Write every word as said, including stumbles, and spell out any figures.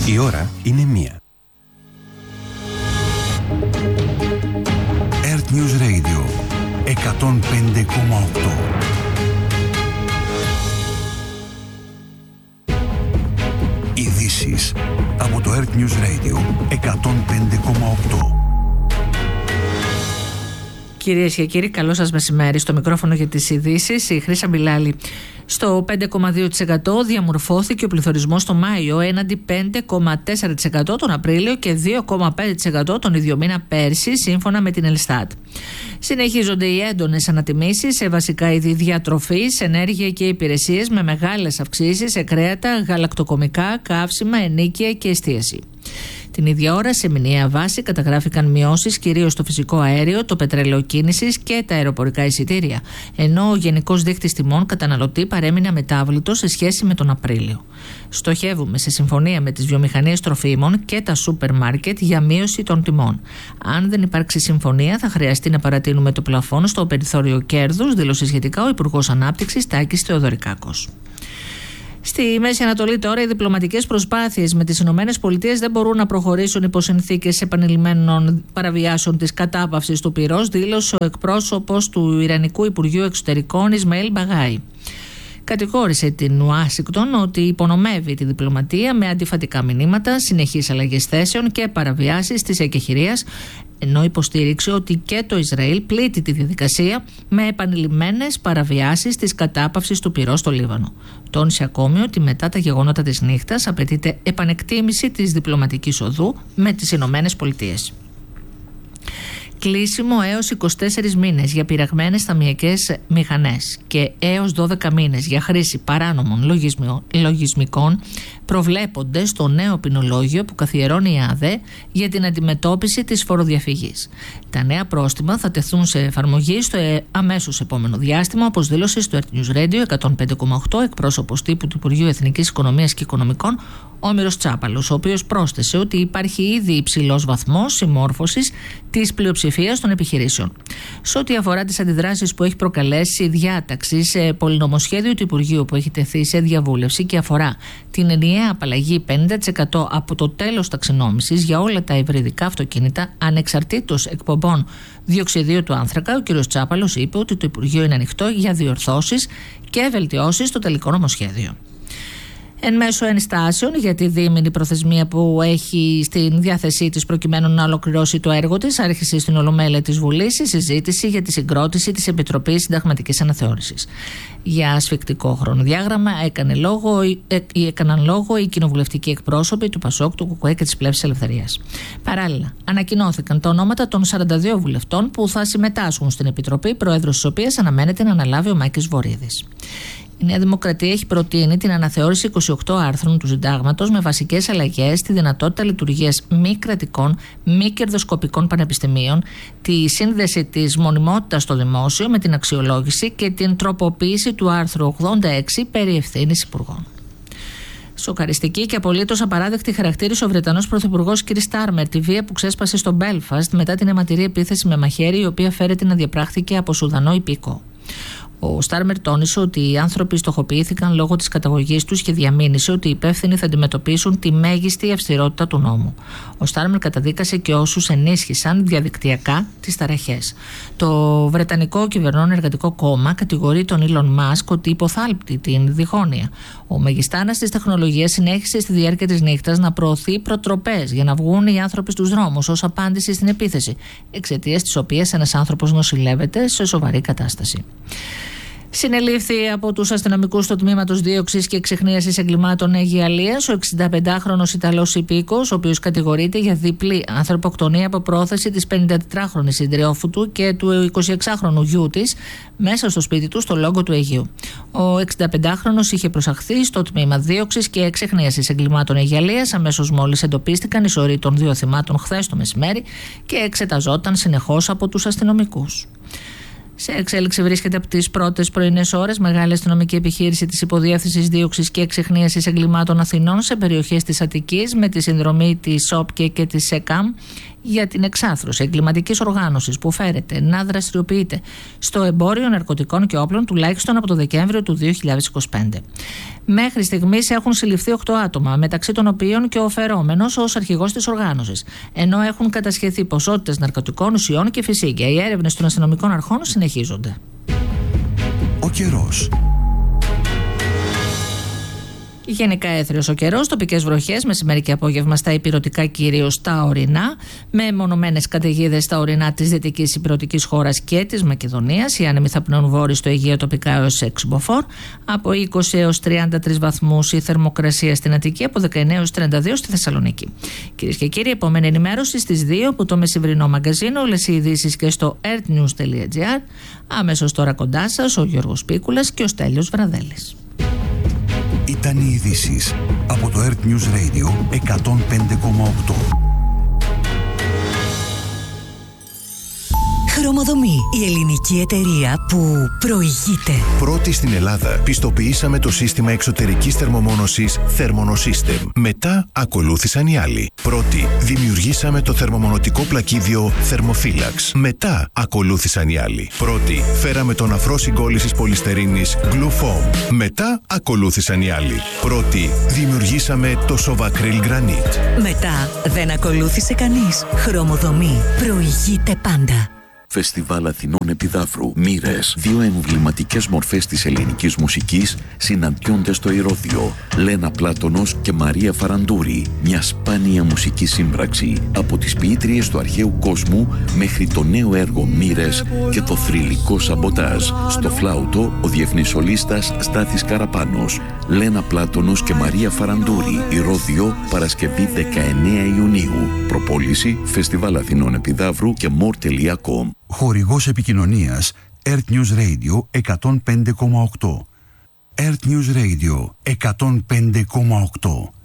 Η ώρα είναι μία. Earth News Radio εκατόν πέντε κόμμα οκτώ. Ειδήσεις από το Earth News Radio εκατόν πέντε κόμμα οκτώ. Κυρίες και κύριοι, καλό σας μεσημέρι. Στο μικρόφωνο για τις ειδήσεις η Χρύσα Μπιλάλη. Στο πέντε κόμμα δύο τοις εκατό διαμορφώθηκε ο πληθωρισμός το Μάιο, έναντι πέντε κόμμα τέσσερα τοις εκατό τον Απρίλιο και δύο κόμμα πέντε τοις εκατό τον ίδιο μήνα πέρσι, σύμφωνα με την Ελστάτ. Συνεχίζονται οι έντονες ανατιμήσεις σε βασικά είδη διατροφής, ενέργεια και υπηρεσίες, με μεγάλες αυξήσεις σε κρέατα, γαλακτοκομικά, καύσιμα, ενοίκια και εστίαση. Την ίδια ώρα, σε μηνιαία βάση, καταγράφηκαν μειώσεις κυρίως στο φυσικό αέριο, το πετρέλαιο κίνησης και τα αεροπορικά εισιτήρια, ενώ ο γενικός δείκτης τιμών καταναλωτή παρέμεινε αμετάβλητος σε σχέση με τον Απρίλιο. Στοχεύουμε σε συμφωνία με τις βιομηχανίες τροφίμων και τα σούπερ μάρκετ για μείωση των τιμών. Αν δεν υπάρξει συμφωνία, θα χρειαστεί να παρατείνουμε το πλαφόν στο περιθώριο κέρδους, δήλωσε σχετικά ο Υπουργός Ανάπτυξης Τάκης Θεοδωρικάκος. Στη Μέση Ανατολή τώρα οι διπλωματικές προσπάθειες με τις Ηνωμένες Πολιτείες δεν μπορούν να προχωρήσουν υπό συνθήκες επανειλημμένων παραβιάσεων της κατάπαυσης του πυρός, δήλωσε ο εκπρόσωπος του Ιρανικού Υπουργείου Εξωτερικών Ισμαήλ Μπαγάη. Κατηγόρησε την Ουάσιγκτον ότι υπονομεύει τη διπλωματία με αντιφατικά μηνύματα, συνεχείς αλλαγές θέσεων και παραβιάσεις της εκεχηρίας, ενώ υποστήριξε ότι και το Ισραήλ πλήττει τη διαδικασία με επανειλημμένες παραβιάσεις της κατάπαυσης του πυρός στο Λίβανο. Τόνισε ακόμη ότι μετά τα γεγονότα της νύχτας απαιτείται επανεκτίμηση της διπλωματικής οδού με τις Ηνωμένες Πολιτείες. Κλείσιμο έως είκοσι τέσσερις μήνες για πειραγμένες ταμειακές μηχανές και έως δώδεκα μήνες για χρήση παράνομων λογισμικών προβλέπονται στο νέο ποινολόγιο που καθιερώνει η ΑΔΕ για την αντιμετώπιση της φοροδιαφυγής. Τα νέα πρόστιμα θα τεθούν σε εφαρμογή στο αμέσως επόμενο διάστημα, όπως δήλωσε στο Earth News Radio εκατόν πέντε κόμμα οκτώ εκπρόσωπος τύπου του Υπουργείου Εθνικής Οικονομίας και Οικονομικών, ο Όμηρος Τσάπαλος, ο οποίος πρόσθεσε ότι υπάρχει ήδη υψηλός βαθμός συμμόρφωσης της πλειοψηφίας των επιχειρήσεων. Σε ό,τι αφορά τις αντιδράσεις που έχει προκαλέσει η διάταξη σε πολυνομοσχέδιο του Υπουργείου που έχει τεθεί σε διαβούλευση και αφορά την ενιαία απαλλαγή πενήντα τοις εκατό από το τέλος ταξινόμησης για όλα τα υβριδικά αυτοκίνητα ανεξαρτήτως εκπομπών διοξιδίου του άνθρακα, ο κ. Τσάπαλος είπε ότι το Υπουργείο είναι ανοιχτό για διορθώσεις και βελτιώσεις στο τελικό νομοσχέδιο. Εν μέσω ενστάσεων για τη δίμηνη προθεσμία που έχει στην διάθεσή της προκειμένου να ολοκληρώσει το έργο της, άρχισε στην Ολομέλεια της Βουλής η συζήτηση για τη συγκρότηση της Επιτροπής Συνταγματικής Αναθεώρησης. Για ασφικτικό χρονοδιάγραμμα έκανε λόγο, έκαναν λόγο οι κοινοβουλευτικοί εκπρόσωποι του ΠΑΣΟΚ, του ΚΚΕ και της Πλεύσης Ελευθερίας. Παράλληλα, ανακοινώθηκαν τα ονόματα των σαράντα δύο βουλευτών που θα συμμετάσχουν στην Επιτροπή, πρόεδρος της οποίας αναμένεται να αναλάβει ο Μάκης Βορίδης. Η Νέα Δημοκρατία έχει προτείνει την αναθεώρηση είκοσι οκτώ άρθρων του Συντάγματος με βασικές αλλαγές στη δυνατότητα λειτουργίας μη κρατικών, μη κερδοσκοπικών πανεπιστημίων, τη σύνδεση της μονιμότητας στο δημόσιο με την αξιολόγηση και την τροποποίηση του άρθρου ογδόντα έξι περί ευθύνης υπουργών. Σοκαριστική και απολύτως απαράδεκτη χαρακτήρισε ο Βρετανός Πρωθυπουργός κ. Στάρμερ τη βία που ξέσπασε στο Μπέλφαστ μετά την αιματηρή επίθεση με μαχαίρι, η οποία φέρεται να διαπράχθηκε από Σουδανό υπήκο. Ο Στάρμερ τόνισε ότι οι άνθρωποι στοχοποιήθηκαν λόγω της καταγωγής τους και διαμήνυσε ότι οι υπεύθυνοι θα αντιμετωπίσουν τη μέγιστη αυστηρότητα του νόμου. Ο Στάρμερ καταδίκασε και όσους ενίσχυσαν διαδικτυακά τις ταραχές. Το Βρετανικό Κυβερνών Εργατικό Κόμμα κατηγορεί τον Ήλον Μάσκ ότι υποθάλπτει την διχόνοια. Ο μεγιστάνας της τεχνολογίας συνέχισε στη διάρκεια της νύχτας να προωθεί προτροπές για να βγουν οι άνθρωποι στους δρόμους ως απάντηση στην επίθεση, εξαιτίας της οποίας ένας άνθρωπος νοσηλεύεται σε σοβαρή κατάσταση. Συνελήφθη από τους αστυνομικούς του Τμήματος Δίωξης και Εξεχνίασης Εγκλημάτων Αιγιαλίας ο εξηνταπεντάχρονος Ιταλός υπήκος, ο οποίος κατηγορείται για διπλή ανθρωποκτονία από πρόθεση της πενηντατετράχρονης συντριόφου του και του εικοσιεξάχρονου γιού της μέσα στο σπίτι του στο Λόγκο του Αιγείου. Ο εξηνταπεντάχρονος είχε προσαχθεί στο Τμήμα Δίωξης και Εξεχνίασης Εγκλημάτων Αιγιαλίας αμέσως μόλις εντοπίστηκαν οι σωροί των δύο θυμάτων χθες το μεσημέρι και εξεταζόταν συνεχώς από τους αστυνομικούς. Σε εξέλιξη βρίσκεται από τις πρώτες πρωινές ώρες μεγάλη αστυνομική επιχείρηση της Υποδιεύθυνσης Δίωξης και Εξεχνίασης Εγκλημάτων Αθηνών σε περιοχές της Αττικής με τη συνδρομή της ΟΠΚΕ και της ΕΚΑΜ για την εξάρθρωση εγκληματικής οργάνωσης που φέρεται να δραστηριοποιείται στο εμπόριο ναρκωτικών και όπλων τουλάχιστον από το Δεκέμβριο του δύο χιλιάδες είκοσι πέντε. Μέχρι στιγμής έχουν συλληφθεί οκτώ άτομα, μεταξύ των οποίων και ο φερόμενος ως αρχηγός της οργάνωσης, ενώ έχουν κατασχεθεί ποσότητες ναρκωτικών ουσιών και φυσίγγια. Οι έρευνες των αστυνομικών αρχών συνεχίζονται. Ο καιρός. Γενικά έθριος ο καιρός, τοπικές βροχές μεσημέρι και απόγευμα στα ηπειρωτικά, κυρίως τα ορεινά, με μονομένες καταιγίδες στα ορεινά της δυτικής ηπειρωτικής χώρας και της Μακεδονίας. Οι άνεμοι θα πνέουν βόρειοι στο Αιγαίο τοπικά έως έξι μποφόρ, από είκοσι έως τριάντα τρεις βαθμούς η θερμοκρασία στην Αττική, από δεκαεννέα έως τριάντα δύο στη Θεσσαλονίκη. Κυρίες και κύριοι, επόμενη ενημέρωση στις δύο από το μεσημβρινό μαγκαζίνο, όλες οι ειδήσεις και στο earthnews τελεία gr. Αμέσως τώρα κοντά σας ο Γιώργος Πίκουλας και ο Στέλιος Βραδέλης. Ήταν οι ειδήσεις από το Earth News Radio εκατόν πέντε κόμμα οκτώ. Χρωμοδομή, η ελληνική εταιρεία που προηγείται. Πρώτη στην Ελλάδα, πιστοποιήσαμε το σύστημα εξωτερικής θερμομόνωσης Thermonosystem. Μετά ακολούθησαν οι άλλοι. Πρώτη, δημιουργήσαμε το θερμομονωτικό πλακίδιο Thermophilax. Μετά ακολούθησαν οι άλλοι. Πρώτη, φέραμε τον αφρό συγκόλλησης πολυστερίνης Glufoam. Μετά ακολούθησαν οι άλλοι. Πρώτη, δημιουργήσαμε το Sovacryl Granite. Μετά δεν ακολούθησε κανείς. Χρωμοδομή, προηγείται πάντα. Φεστιβάλ Αθηνών Επιδαύρου. Μοίρες. Δύο εμβληματικές μορφές της ελληνικής μουσικής συναντιόνται στο Ηρώδειο. Λένα Πλάτωνος και Μαρία Φαραντούρη. Μια σπάνια μουσική σύμπραξη. Από τις ποιήτριες του αρχαίου κόσμου μέχρι το νέο έργο Μοίρες και το θρυλικό Σαμποτάζ. Στο φλάουτο ο διεθνής σολίστας Στάθης Καραπάνος. Λένα Πλάτωνος και Μαρία Φαραντούρη. Ηρώδειο, Παρασκευή δεκαεννέα Ιουνίου. Προπόληση Φεστιβάλ Αθηνών Επιδαύρου και more τελεία com. Χορηγός επικοινωνίας Earth News Radio εκατόν πέντε κόμμα οκτώ. Earth News Radio εκατόν πέντε κόμμα οκτώ.